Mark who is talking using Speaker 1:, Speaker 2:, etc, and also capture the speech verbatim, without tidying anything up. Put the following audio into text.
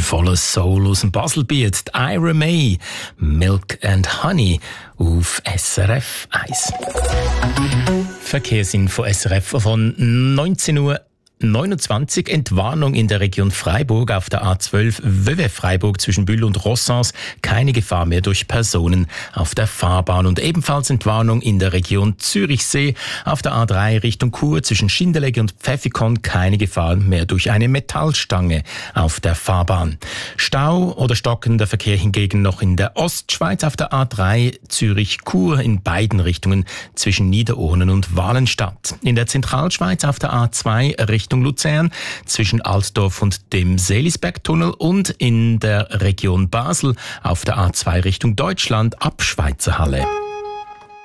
Speaker 1: voller Soul aus dem Baselbiet. Ira May, Milk and Honey auf S R F eins. Verkehrsinfo S R F von neunzehn Uhr neunundzwanzig. Entwarnung in der Region Freiburg auf der A zwölf Vevey-Freiburg zwischen Bühl und Rossens. Keine Gefahr mehr durch Personen auf der Fahrbahn. Und ebenfalls Entwarnung in der Region Zürichsee auf der A drei Richtung Chur zwischen Schindeleck und Pfäffikon. Keine Gefahr mehr durch eine Metallstange auf der Fahrbahn. Stau oder stockender Verkehr hingegen noch in der Ostschweiz auf der A drei Zürich-Chur in beiden Richtungen zwischen Niederurnen und Walenstadt. In der Zentralschweiz auf der A zwei Richtung Richtung Luzern zwischen Altdorf und dem Seelisbergtunnel und in der Region Basel auf der A zwei Richtung Deutschland ab Schweizerhalle.